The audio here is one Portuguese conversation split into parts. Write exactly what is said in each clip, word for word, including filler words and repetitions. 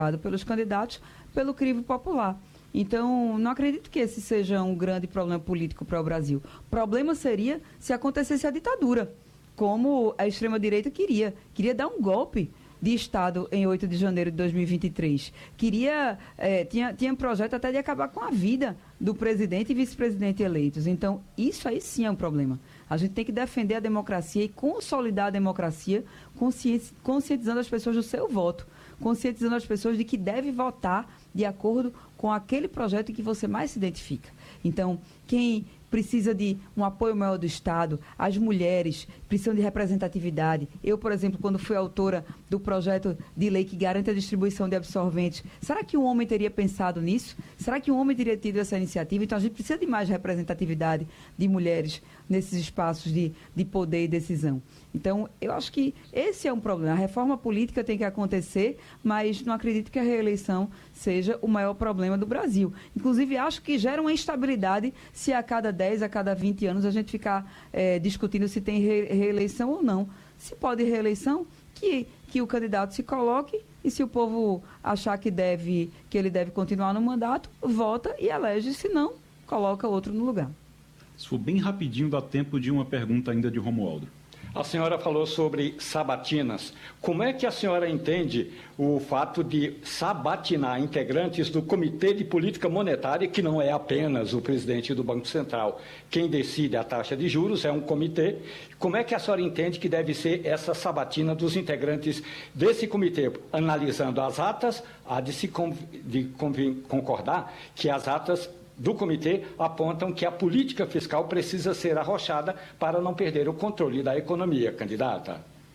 pelos candidatos pelo crivo popular. Então, não acredito que esse seja um grande problema político para o Brasil. O problema seria se acontecesse a ditadura, como a extrema-direita queria. Queria dar um golpe de Estado em oito de janeiro de dois mil e vinte e três. Queria, eh, tinha, tinha um projeto até de acabar com a vida do presidente e vice-presidente eleitos. Então, isso aí sim é um problema. A gente tem que defender a democracia e consolidar a democracia, conscienti- conscientizando as pessoas do seu voto, conscientizando as pessoas de que deve votar de acordo com aquele projeto em que você mais se identifica. Então, quem precisa de um apoio maior do Estado, as mulheres precisam de representatividade. Eu, por exemplo, quando fui autora do projeto de lei que garante a distribuição de absorventes, será que um homem teria pensado nisso? Será que um homem teria tido essa iniciativa? Então, a gente precisa de mais representatividade de mulheres nesses espaços de, de poder e decisão. Então, eu acho que esse é um problema. A reforma política tem que acontecer, mas não acredito que a reeleição seja o maior problema do Brasil. Inclusive, acho que gera uma instabilidade se a cada dez, a cada vinte anos a gente ficar é, discutindo se tem re reeleição ou não. Se pode reeleição, que, que o candidato se coloque e se o povo achar que, deve, que ele deve continuar no mandato, vota e elege, se não, coloca outro no lugar. Se for bem rapidinho, dá tempo de uma pergunta ainda de Romualdo. A senhora falou sobre sabatinas. Como é que a senhora entende o fato de sabatinar integrantes do Comitê de Política Monetária, que não é apenas o presidente do Banco Central? Quem decide a taxa de juros é um comitê. Como é que a senhora entende que deve ser essa sabatina dos integrantes desse comitê? Analisando as atas, há de se de concordar que as atas do comitê apontam que a política fiscal precisa ser arrochada para não perder o controle da economia, candidata.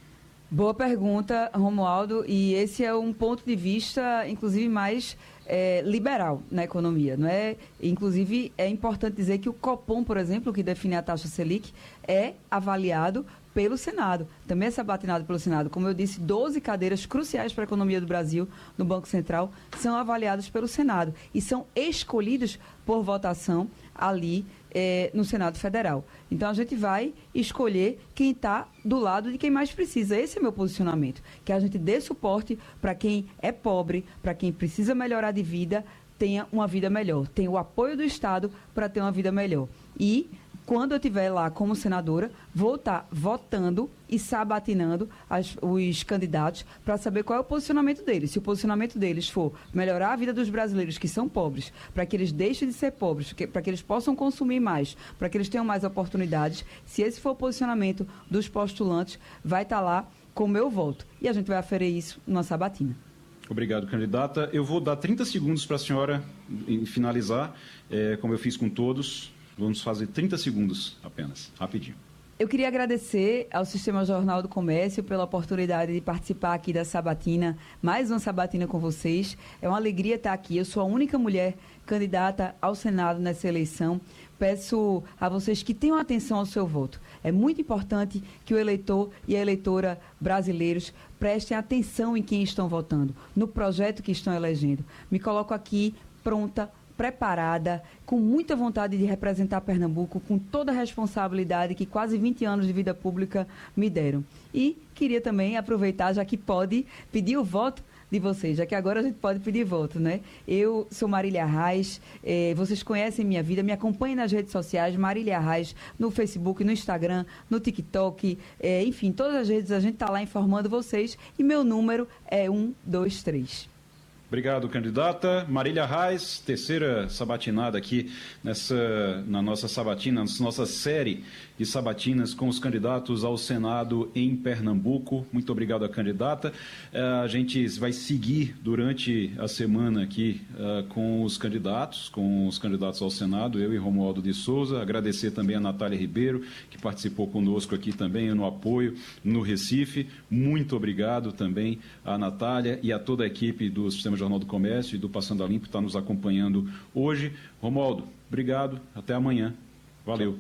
Boa pergunta, Romualdo, e esse é um ponto de vista, inclusive, mais é, liberal na economia, não é? Inclusive, é importante dizer que o Copom, por exemplo, que define a taxa Selic, é avaliado pelo Senado, também é sabatinado pelo Senado. Como eu disse, doze cadeiras cruciais para a economia do Brasil no Banco Central são avaliadas pelo Senado e são escolhidos por votação ali eh, no Senado Federal. Então, a gente vai escolher quem está do lado de quem mais precisa. Esse é meu posicionamento, que a gente dê suporte para quem é pobre, para quem precisa melhorar de vida, tenha uma vida melhor, tenha o apoio do Estado para ter uma vida melhor. E quando eu estiver lá como senadora, vou estar votando e sabatinando as, os candidatos para saber qual é o posicionamento deles. Se o posicionamento deles for melhorar a vida dos brasileiros que são pobres, para que eles deixem de ser pobres, para que eles possam consumir mais, para que eles tenham mais oportunidades, se esse for o posicionamento dos postulantes, vai estar lá com o meu voto. E a gente vai aferir isso numa sabatina. Obrigado, candidata. Eu vou dar trinta segundos para a senhora finalizar, é, como eu fiz com todos. Vamos fazer trinta segundos apenas, rapidinho. Eu queria agradecer ao Sistema Jornal do Comércio pela oportunidade de participar aqui da sabatina, mais uma sabatina com vocês. É uma alegria estar aqui. Eu sou a única mulher candidata ao Senado nessa eleição. Peço a vocês que tenham atenção ao seu voto. É muito importante que o eleitor e a eleitora brasileiros prestem atenção em quem estão votando, no projeto que estão elegendo. Me coloco aqui pronta, preparada, com muita vontade de representar Pernambuco, com toda a responsabilidade que quase vinte anos de vida pública me deram. E queria também aproveitar, já que pode, pedir o voto de vocês, já que agora a gente pode pedir voto, né? Eu sou Marília Arraes, eh, vocês conhecem minha vida, me acompanhem nas redes sociais, Marília Arraes, no Facebook, no Instagram, no TikTok, eh, enfim, todas as redes a gente está lá informando vocês e meu número é um dois três. Obrigado, candidata. Marília Arraes, terceira sabatinada aqui nessa, na nossa sabatina, na nossa série de sabatinas com os candidatos ao Senado em Pernambuco. Muito obrigado à candidata. Uh, a gente vai seguir durante a semana aqui uh, com os candidatos, com os candidatos ao Senado, eu e Romualdo de Souza. Agradecer também a Natália Ribeiro, que participou conosco aqui também no apoio no Recife. Muito obrigado também à Natália e a toda a equipe do Sistema Jornal do Comércio e do Passando a Limpo que está nos acompanhando hoje. Romualdo, obrigado, até amanhã. Valeu.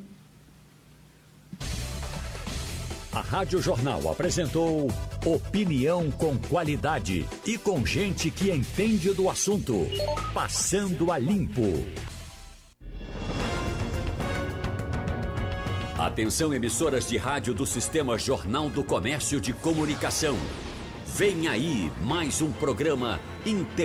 A Rádio Jornal apresentou opinião com qualidade e com gente que entende do assunto. Passando a Limpo. Atenção, emissoras de rádio do Sistema Jornal do Comércio de Comunicação. Vem aí mais um programa integrado.